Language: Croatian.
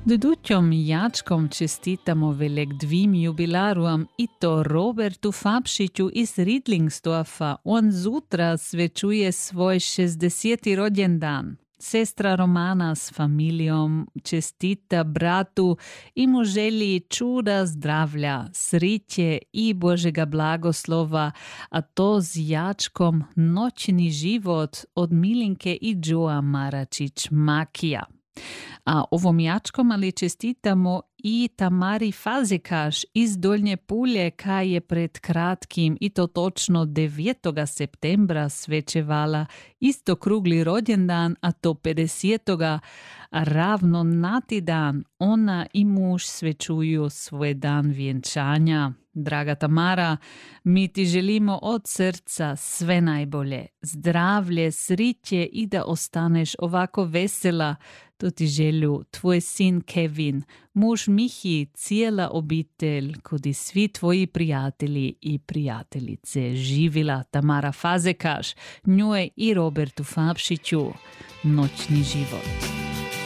Dudućom Jačkom čestitamo velik dvim jubilaruam i to Robertu Fabšiću iz Ridlingsdorfa. On zutra svečuje svoj 60. rođendan. Sestra Romana s familijom čestita bratu i mu želi čuda zdravlja, sriće i Božega blagoslova, a to z Jačkom noćni život od Milinke i Joa Maračić-Makija. A ovom Jačkom ali čestitamo i Tamari Fazekaš iz Dolnje Pulje, kaj je pred kratkim i to točno 9. septembra svečevala isto krugli rođendan, a to 50. A ravno na ti dan ona i muž svečuju svoj dan vjenčanja. Draga Tamara, mi ti želimo od srca sve najbolje, zdravlje, sriće i da ostaneš ovako vesela. To ti želju tvoj sin Kevin, muž Mihi, cijela obitelj, kod svi tvoji prijatelji i prijateljice. Živila Tamara Fazekaš, njoj i Robertu Fabšiću, noćni život.